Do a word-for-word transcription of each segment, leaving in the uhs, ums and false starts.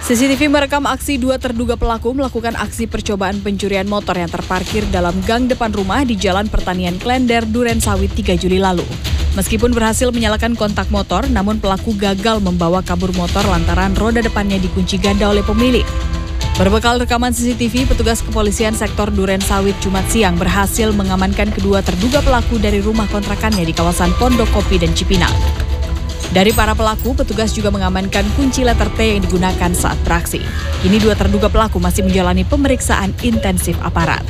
C C T V merekam aksi dua terduga pelaku melakukan aksi percobaan pencurian motor yang terparkir dalam gang depan rumah di Jalan Pertanian Klender, Durensawit tiga Juli lalu. Meskipun berhasil menyalakan kontak motor, namun pelaku gagal membawa kabur motor lantaran roda depannya dikunci ganda oleh pemilik. Berbekal rekaman C C T V, petugas kepolisian sektor Durensawit Jumat siang berhasil mengamankan kedua terduga pelaku dari rumah kontrakannya di kawasan Pondok Kopi dan Cipinang. Dari para pelaku, petugas juga mengamankan kunci letter T yang digunakan saat beraksi. Kini dua terduga pelaku masih menjalani pemeriksaan intensif aparat.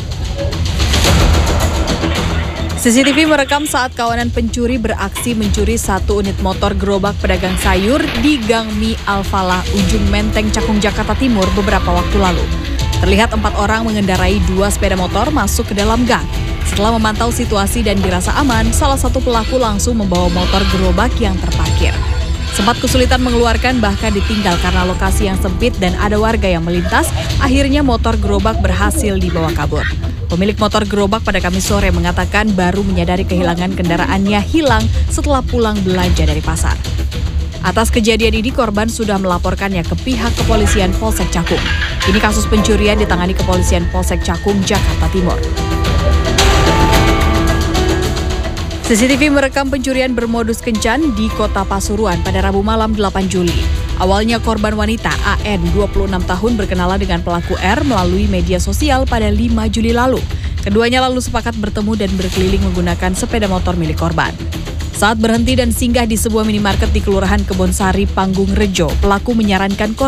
C C T V merekam saat kawanan pencuri beraksi mencuri satu unit motor gerobak pedagang sayur di Gang Mi Al-Falah, ujung Menteng, Cakung, Jakarta Timur beberapa waktu lalu. Terlihat empat orang mengendarai dua sepeda motor masuk ke dalam gang. Setelah memantau situasi dan dirasa aman, salah satu pelaku langsung membawa motor gerobak yang terparkir. Sempat kesulitan mengeluarkan, bahkan ditinggal karena lokasi yang sempit dan ada warga yang melintas, akhirnya motor gerobak berhasil dibawa kabur. Pemilik motor gerobak pada Kamis sore mengatakan baru menyadari kehilangan kendaraannya hilang setelah pulang belanja dari pasar. Atas kejadian ini, korban sudah melaporkannya ke pihak kepolisian Polsek Cakung. Kini kasus pencurian ditangani kepolisian Polsek Cakung, Jakarta Timur. C C T V merekam pencurian bermodus kencan di Kota Pasuruan pada Rabu malam delapan Juli. Awalnya korban wanita A N dua puluh enam tahun berkenalan dengan pelaku R melalui media sosial pada lima Juli lalu. Keduanya lalu sepakat bertemu dan berkeliling menggunakan sepeda motor milik korban. Saat berhenti dan singgah di sebuah minimarket di Kelurahan Kebonsari, Panggung Rejo, pelaku menyarankan korban